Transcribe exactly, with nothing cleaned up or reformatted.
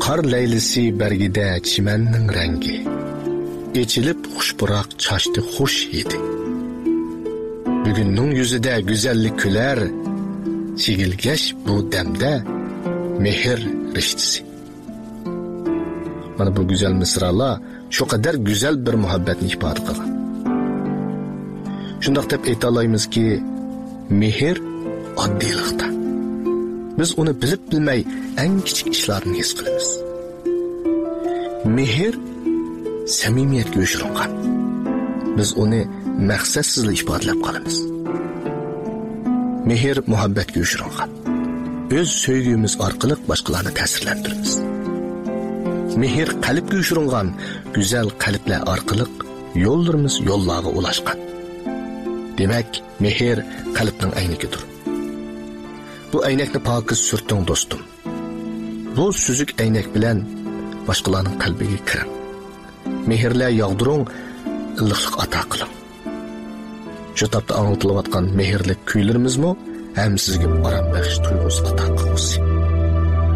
Qar laylisi bergida chimanning rangi, echilib xushpuroq chashdi xush edi. Bugunning yuzida go'zallik kular, chigilgash bu damda mehr rishtisi. Mana bu go'zal misralar shu qadar go'zal bir muhabbatni ifoda qilgan. Shundoq deb ayta olamizki, mehr oddiylikda. Biz uni bilib bilmay eng kichik ishlarni his qilamiz. Mehr samimiyatga o'chirilgan. Biz uni maqsadsiz ifodalab qolamiz. Mehr muhabbatga o'chirilgan. O'z sevgimiz orqali boshqalarni ta'sirlantiramiz. Mehr qalbga o'chirilgan, go'zal qalblar orqali yo'llarimiz yo'llarga ulashgan. Demak, mehr qalbning aynikidir. Bu aynakni pokiz surting do'stim. Bu suzuk aynak bilan boshqalarning qalbiga kiring. Mehrlar yog'diring, illiqlik ato qiling. Shu topda anglatilayotgan mehrlik kuylarimizmi ham sizga orom baxsh tuyg'usi ato qilsin.